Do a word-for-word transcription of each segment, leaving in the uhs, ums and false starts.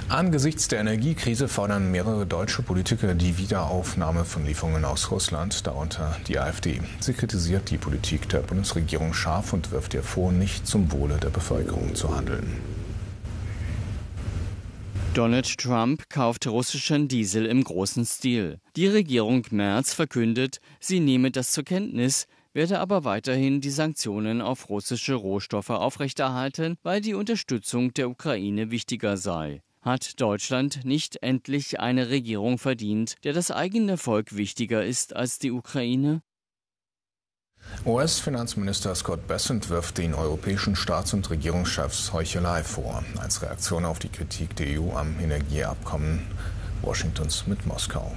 Angesichts der Energiekrise fordern mehrere deutsche Politiker die Wiederaufnahme von Lieferungen aus Russland, darunter die AfD. Sie kritisiert die Politik der Bundesregierung scharf und wirft ihr vor, nicht zum Wohle der Bevölkerung zu handeln. Donald Trump kauft russischen Diesel im großen Stil. Die Regierung Merz verkündet, sie nehme das zur Kenntnis, werde aber weiterhin die Sanktionen auf russische Rohstoffe aufrechterhalten, weil die Unterstützung der Ukraine wichtiger sei. Hat Deutschland nicht endlich eine Regierung verdient, der das eigene Volk wichtiger ist als die Ukraine? U S-Finanzminister Scott Bessent wirft den europäischen Staats- und Regierungschefs Heuchelei vor, als Reaktion auf die Kritik der E U am Energieabkommen Washingtons mit Moskau.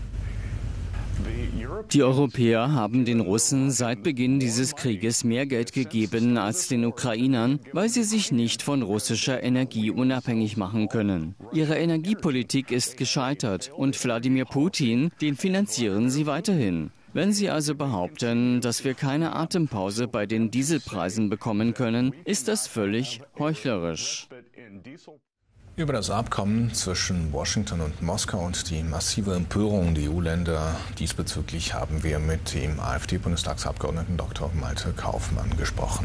Die Europäer haben den Russen seit Beginn dieses Krieges mehr Geld gegeben als den Ukrainern, weil sie sich nicht von russischer Energie unabhängig machen können. Ihre Energiepolitik ist gescheitert und Wladimir Putin, den finanzieren sie weiterhin. Wenn Sie also behaupten, dass wir keine Atempause bei den Dieselpreisen bekommen können, ist das völlig heuchlerisch. Über das Abkommen zwischen Washington und Moskau und die massive Empörung der E U-Länder diesbezüglich haben wir mit dem AfD-Bundestagsabgeordneten Doktor Malte Kaufmann gesprochen.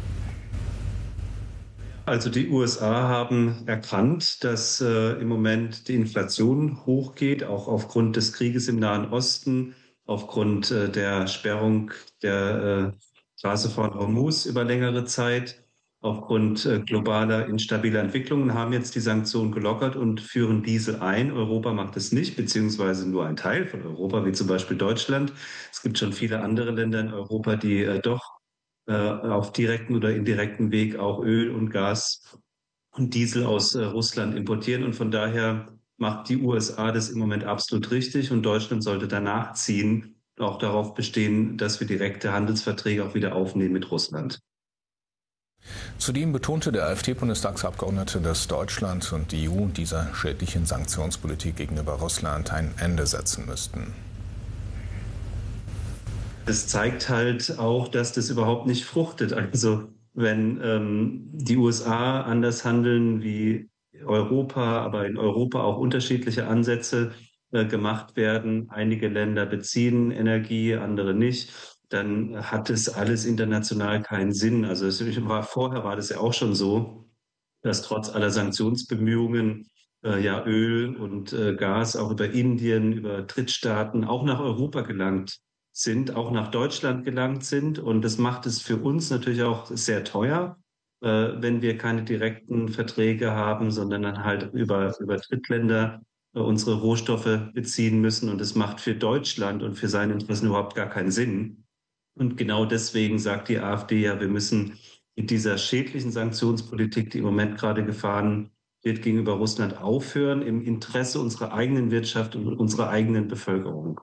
Also die U S A haben erkannt, dass äh, im Moment die Inflation hochgeht, auch aufgrund des Krieges im Nahen Osten, aufgrund äh, der Sperrung der äh, Straße von Hormuz über längere Zeit. Aufgrund äh, globaler instabiler Entwicklungen haben jetzt die Sanktionen gelockert und führen Diesel ein. Europa macht es nicht, beziehungsweise nur ein Teil von Europa, wie zum Beispiel Deutschland. Es gibt schon viele andere Länder in Europa, die äh, doch äh, auf direkten oder indirekten Weg auch Öl und Gas und Diesel aus äh, Russland importieren. Und von daher macht die U S A das im Moment absolut richtig. Und Deutschland sollte danach ziehen, auch darauf bestehen, dass wir direkte Handelsverträge auch wieder aufnehmen mit Russland. Zudem betonte der AfD-Bundestagsabgeordnete, dass Deutschland und die E U dieser schädlichen Sanktionspolitik gegenüber Russland ein Ende setzen müssten. Das zeigt halt auch, dass das überhaupt nicht fruchtet. Also wenn ähm, die U S A anders handeln wie Europa, aber in Europa auch unterschiedliche Ansätze äh, gemacht werden, einige Länder beziehen Energie, andere nicht, dann hat es alles international keinen Sinn. Also es war, vorher war das ja auch schon so, dass trotz aller Sanktionsbemühungen äh, ja Öl und äh, Gas auch über Indien, über Drittstaaten auch nach Europa gelangt sind, auch nach Deutschland gelangt sind. Und das macht es für uns natürlich auch sehr teuer, äh, wenn wir keine direkten Verträge haben, sondern dann halt über, über Drittländer äh, unsere Rohstoffe beziehen müssen. Und das macht für Deutschland und für seine Interessen überhaupt gar keinen Sinn. Und genau deswegen sagt die AfD ja, wir müssen mit dieser schädlichen Sanktionspolitik, die im Moment gerade gefahren wird, gegenüber Russland aufhören, im Interesse unserer eigenen Wirtschaft und unserer eigenen Bevölkerung.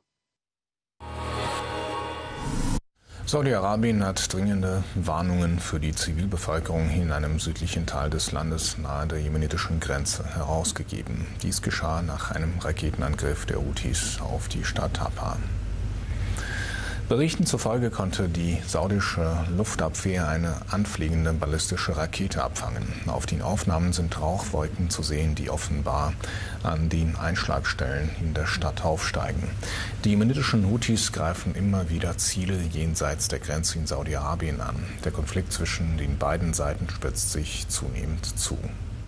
Saudi-Arabien hat dringende Warnungen für die Zivilbevölkerung in einem südlichen Teil des Landes nahe der jemenitischen Grenze herausgegeben. Dies geschah nach einem Raketenangriff der Houthis auf die Stadt Hapa. Berichten zufolge konnte die saudische Luftabwehr eine anfliegende ballistische Rakete abfangen. Auf den Aufnahmen sind Rauchwolken zu sehen, die offenbar an den Einschlagstellen in der Stadt aufsteigen. Die jemenitischen Houthis greifen immer wieder Ziele jenseits der Grenze in Saudi-Arabien an. Der Konflikt zwischen den beiden Seiten spitzt sich zunehmend zu.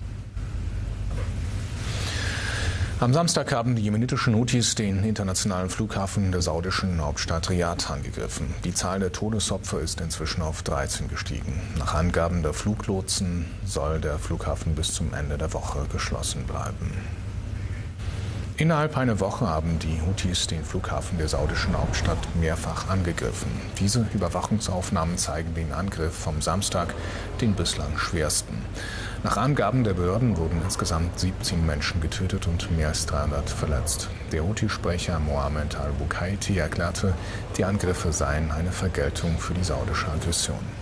Am Samstag haben die jemenitischen Houthis den internationalen Flughafen der saudischen Hauptstadt Riad angegriffen. Die Zahl der Todesopfer ist inzwischen auf dreizehn gestiegen. Nach Angaben der Fluglotsen soll der Flughafen bis zum Ende der Woche geschlossen bleiben. Innerhalb einer Woche haben die Houthis den Flughafen der saudischen Hauptstadt mehrfach angegriffen. Diese Überwachungsaufnahmen zeigen den Angriff vom Samstag, den bislang schwersten. Nach Angaben der Behörden wurden insgesamt siebzehn Menschen getötet und mehr als dreihundert verletzt. Der Houthi-Sprecher Mohammed al-Bukaiti erklärte, die Angriffe seien eine Vergeltung für die saudische Aggression.